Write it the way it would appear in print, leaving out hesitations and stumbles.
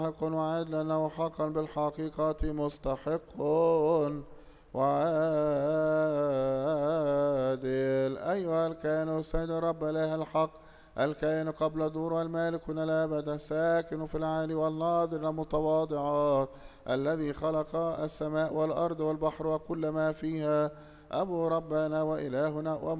حق وعادل لأنه حقا بالحقيقة مستحق وعادل. أيها الكائن السيد رب إله الحق، الكائن قبل دور والمالك الأبد، الساكن في العالي والناظر المتواضعات، الذي خلق السماء والأرض والبحر وكل ما فيها، أبو ربنا وإلهنا